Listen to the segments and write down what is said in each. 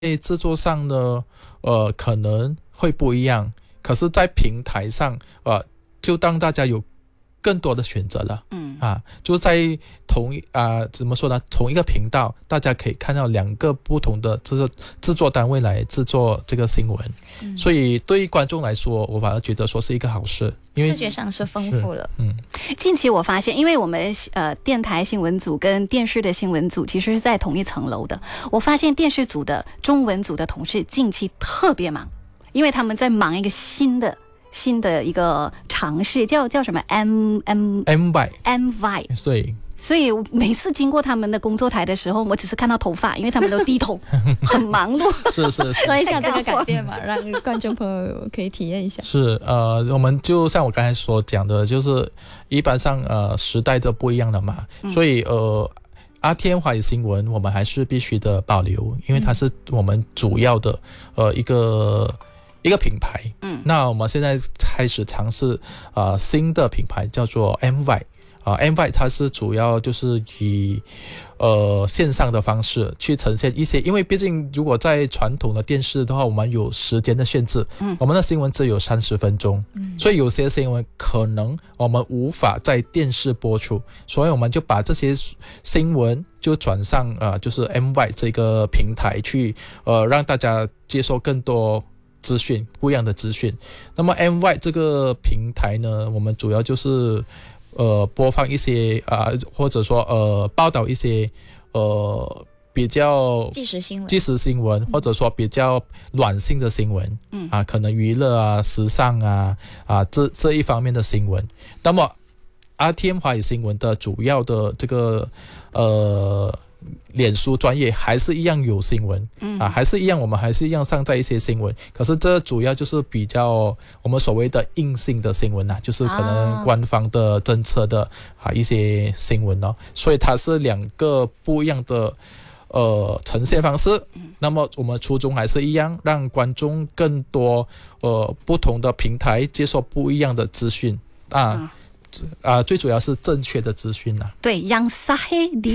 制作上呢，可能会不一样，可是在平台上，就让大家有更多的选择了。就在怎么说呢？同一个频道，大家可以看到2个不同的制作单位来制作这个新闻，所以对于观众来说，我反而觉得说是一个好事，因为视觉上是丰富了。 近期我发现，因为我们电台新闻组跟电视的新闻组其实是在同一层楼的，我发现电视组的中文组的同事近期特别忙，因为他们在忙一个新的一个尝试，叫什么 MY， 所以每次经过他们的工作台的时候，我只是看到头发，因为他们都低头，很忙碌。 是说一下这个改变嘛，让观众朋友可以体验一下。 是我们就像我刚才所讲的，就是一般上时代都不一样了嘛，所以RTM 华语新闻我们还是必须的保留，因为它是我们主要的一个品牌。那我们现在开始尝试新的品牌叫做 MY。MY 它是主要就是以线上的方式去呈现一些，因为毕竟如果在传统的电视的话，我们有时间的限制，我们的新闻只有30分钟，所以有些新闻可能我们无法在电视播出，所以我们就把这些新闻就转上就是 MY 这个平台去让大家接受更多资讯，不一样的资讯。那么 MY 这个平台呢，我们主要就是播放一些或者说报道一些比较即时新闻， 或者说比较软性的新闻，可能娱乐时尚这一方面的新闻。那么 RTM 华语新闻的主要的这个脸书专业还是一样有新闻，还是一样，我们还是一样上载一些新闻，可是这主要就是比较我们所谓的硬性的新闻就是可能官方的政策的一些新闻所以它是2个不一样的呈现方式。那么我们初衷还是一样，让观众更多不同的平台接受不一样的资讯最主要是正确的资讯对，yang sahih di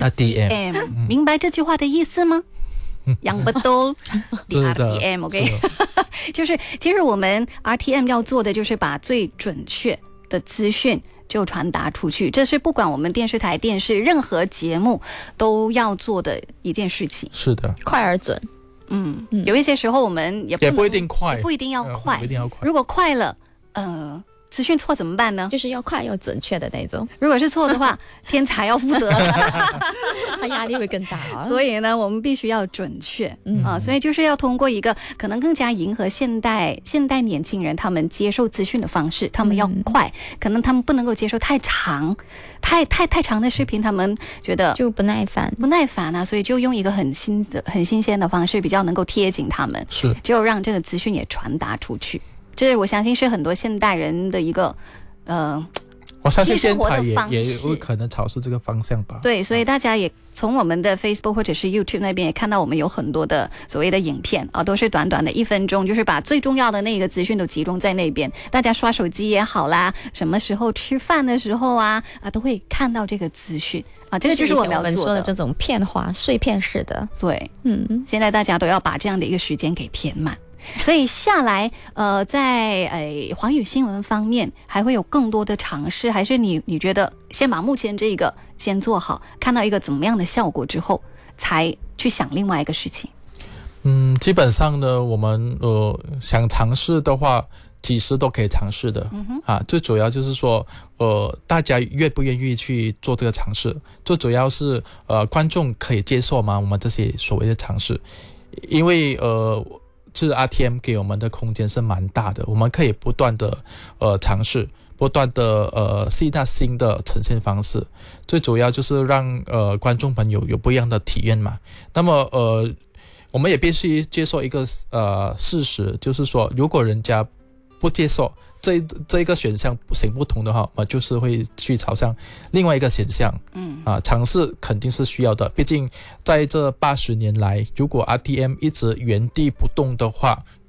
RTM，明白这句话的意思吗？yang betul di RTM OK 就是其实我们 RTM 要做的就是把最准确的资讯就传达出去，这是不管我们电视台电视任何节目都要做的一件事情。 是的， 快而准。 有一些时候我们也不一定快， 不一定要快，如果快了资讯错怎么办呢？ 就是要快要准确的那种。 如果是错的话，天才要负责他压力会更大所以呢，我们必须要准确所以就是要通过一个可能更加迎合现代年轻人他们接受资讯的方式，他们要快，可能他们不能够接受太长的视频，他们觉得就不耐烦所以就用一个很新鲜的方式，比较能够贴近他们，就让这个资讯也传达出去。这我相信是很多现代人的一个我相信电台也有可能朝着这个方向吧。 对，所以大家也从我们的 Facebook 或者是 YouTube 那边也看到我们有很多的所谓的影片都是短短的1分钟，就是把最重要的那个资讯都集中在那边，大家刷手机也好啦，什么时候吃饭的时候都会看到这个资讯这个就是我们要做的这种片花碎片式的。 对，现在大家都要把这样的一个时间给填满。所以下来在华语新闻方面还会有更多的尝试，还是你觉得先把目前这个先做好，看到一个怎么样的效果之后才去想另外一个事情？ 基本上呢，我们想尝试的话几时都可以尝试的最主要就是说大家愿不愿意去做这个尝试，最主要是观众可以接受吗？我们这些所谓的尝试，因为就是 RTM 给我们的空间是蛮大的，我们可以不断的尝试，不断的吸纳新的呈现方式，最主要就是让观众朋友有不一样的体验嘛。那么我们也必须接受一个事实，就是说如果人家不接受这一个选项行不通的话，我们就是会去朝向另外一个选项。尝试肯定是需要的，毕竟在这80年来，如果 RTM 一直原地不动的话，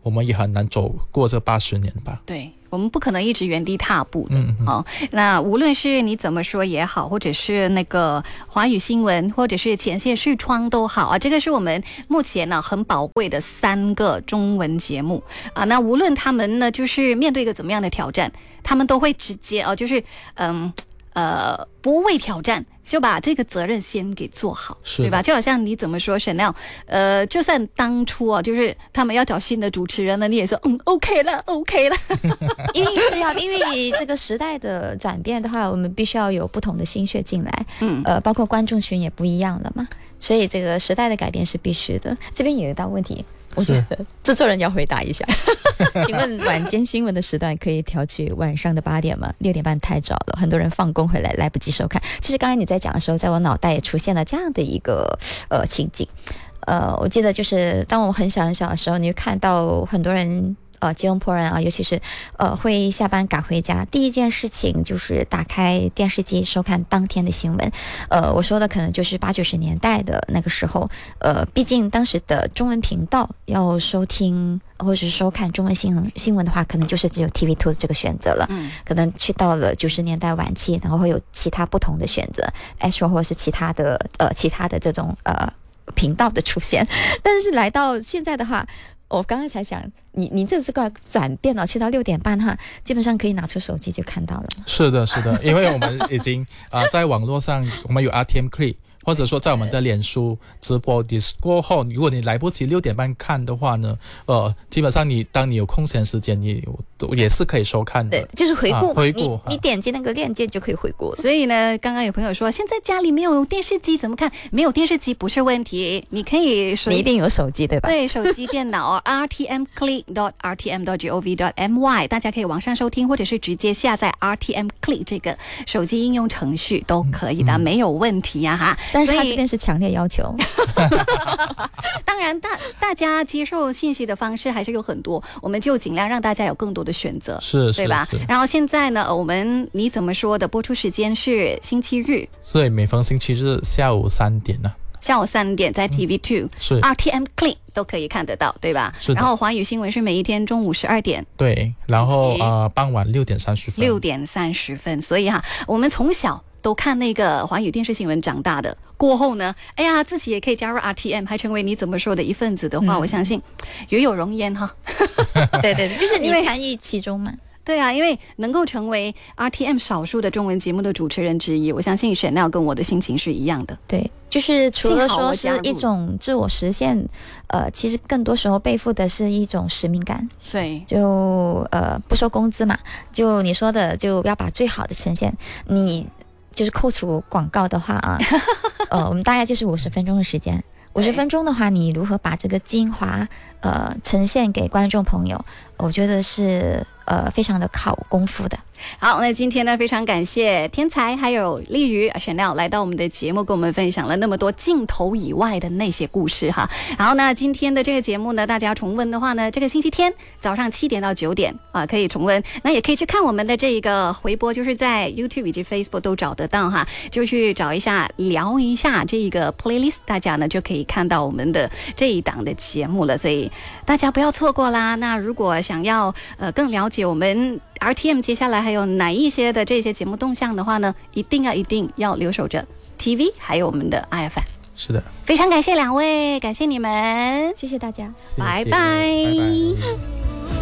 我们也很难走过这80年吧。 对，我们不可能一直原地踏步的。那无论是你怎么说也好，或者是那个华语新闻，或者是前线视窗都好啊，这个是我们目前呢很宝贵的3个中文节目啊。那无论他们呢就是面对一个怎么样的挑战，他们都会直接就是不畏挑战，就把这个责任先给做好，对吧？就好像你怎么说 Chanel， 就算当初就是他们要找新的主持人了，你也说OK 了。 一定是要，因为这个时代的转变的话，我们必须要有不同的心血进来，包括观众群也不一样了嘛，所以这个时代的改变是必须的。这边有一道问题，我觉得制作人要回答一下。请问晚间新闻的时段可以调去晚上的8点吗？6点半太早了，很多人放工回来来不及收看。其实刚才你在讲的时候，在我脑袋也出现了这样的一个情景。我记得就是当我很小的时候，你会看到很多人吉隆坡人啊，尤其是会下班赶回家，第一件事情就是打开电视机收看当天的新闻。我说的可能就是80、90年代的那个时候，毕竟当时的中文频道要收听或者是收看中文新闻的话，可能就是只有 TV2 这个选择了。可能去到了90年代晚期，然后会有其他不同的选择 Astro 或者是其他的这种频道的出现。但是来到现在的话，我刚才才想，你这个转变了，去到6点半哈，基本上可以拿出手机就看到了。 是的，因为我们已经在网络上，我们有 RTM Click， 或者说在我们的脸书直播过后，如果你来不及6点半看的话呢，基本上当你有空闲时间，你也是可以收看的。 对，就是回顾，你点击那个链接就可以回顾。 所以呢，刚刚有朋友说，现在家里没有电视机怎么看？没有电视机不是问题，你可以你一定有手机对吧？ 对，手机、电脑rtmclick.rtm.gov.my， 大家可以网上收听，或者是直接下载 RTM Click 这个手机应用程序都可以的，没有问题呀哈。 但是他这边是强烈要求。 当然大家接受信息的方式还是有很多，我们就尽量让大家有更多的选择，对吧？然后现在呢，你怎么说的播出时间是星期日， 所以每逢星期日下午3点呢。 下午3点在 TV2、RTM Click 都可以看得到，对吧？然后华语新闻是每一天中午12点， 对，然后傍晚6点30分。所以我们从小都看那个华语电视新闻长大的，过后呢，哎呀，自己也可以加入 RTM， 还成为你怎么说的一份子的话，我相信与有荣焉哈。 对，就是你参与其中嘛。 对啊，因为能够成为 RTM 少数的中文节目的主持人之一，我相信 Chanel 跟我的心情是一样的。 对，就是除了说是一种自我实现，其实更多时候背负的是一种使命感。 对， 就不收工资嘛，就你说的就要把最好的呈现。你就是扣除广告的话啊，我们大概就是50分钟的时间。50分钟的话，你如何把这个精华呈现给观众朋友，我觉得是非常的考功夫的。 好，那今天呢，非常感谢天才还有丽瑜 Chanel 来到我们的节目，跟我们分享了那么多镜头以外的那些故事哈。然后呢，今天的这个节目呢，大家重温的话呢，这个星期天早上7点到9点可以重温。那也可以去看我们的这个回播，就是在 YouTube 以及 Facebook 都找得到哈，就去找一下聊一下这个 playlist， 大家呢就可以看到我们的这一档的节目了，所以大家不要错过啦。那如果想要更了解我们RTM 接下来还有哪一些的这些节目动向的话呢，一定要留守着 TV 还有我们的 IFM。 是的， 非常感谢2位，感谢你们， 谢谢大家， 拜拜。